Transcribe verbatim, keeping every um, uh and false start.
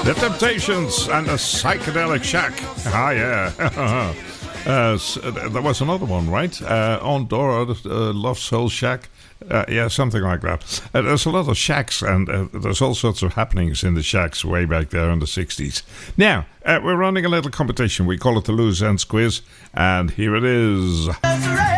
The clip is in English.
The Temptations and the Psychedelic Shack. Ah, yeah. uh, there was another one, right? Uh, on Dora, uh, Love Soul Shack. Uh, yeah, something like that. Uh, there's a lot of shacks, and uh, there's all sorts of happenings in the shacks way back there in the sixties. Now, uh, we're running a little competition. We call it the Loose Ends Quiz, and here it is.